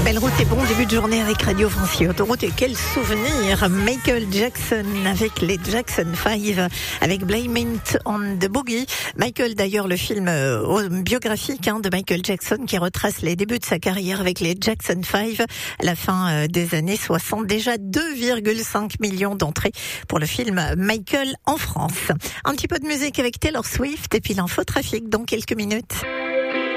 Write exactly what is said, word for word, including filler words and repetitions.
Belle route et bon début de journée avec Radio France Autoroute. Et quel souvenir! Michael Jackson avec les Jackson five, avec Blame It on the Boogie. Michael, d'ailleurs, le film euh, biographique hein, de Michael Jackson qui retrace les débuts de sa carrière avec les Jackson five à la fin euh, des années soixante. Déjà deux virgule cinq millions d'entrées pour le film Michael en France. Un petit peu de musique avec Taylor Swift et puis l'infotrafic dans quelques minutes.